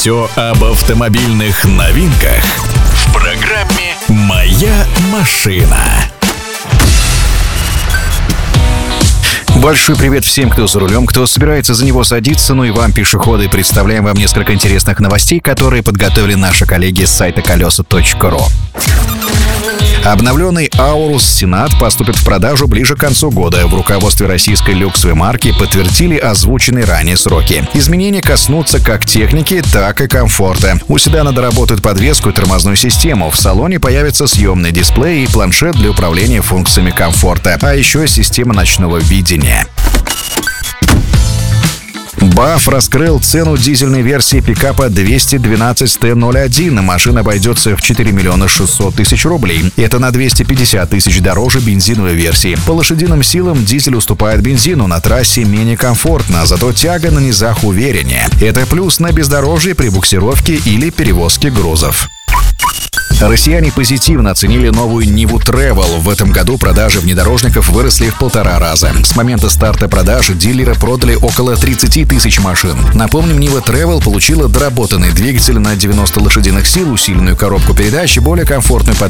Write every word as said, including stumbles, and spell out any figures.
Все об автомобильных новинках в программе «Моя машина». Большой привет всем, кто за рулем, кто собирается за него садиться, ну и вам, пешеходы, представляем вам несколько интересных новостей, которые подготовили наши коллеги с сайта колеса точка ру. Обновленный Аурус Сенат поступит в продажу ближе к концу года. В руководстве российской люксовой марки подтвердили озвученные ранее сроки. Изменения коснутся как техники, так и комфорта. У седана доработают подвеску и тормозную систему. В салоне появится съемный дисплей и планшет для управления функциями комфорта, а еще система ночного видения. БАФ раскрыл цену дизельной версии пикапа двести двенадцать тэ ноль один. Машина обойдется в четыре миллиона шестьсот тысяч рублей. Это на двести пятьдесят тысяч дороже бензиновой версии. По лошадиным силам дизель уступает бензину, на трассе менее комфортно, зато тяга на низах увереннее. Это плюс на бездорожье при буксировке или перевозке грузов. Россияне позитивно оценили новую Ниву Travel. В этом году продажи внедорожников выросли в полтора раза. С момента старта продаж дилеры продали около тридцать тысяч машин. Напомним, Нива Travel получила доработанный двигатель на девяносто лошадиных сил, усиленную коробку передач и более комфортную подвеску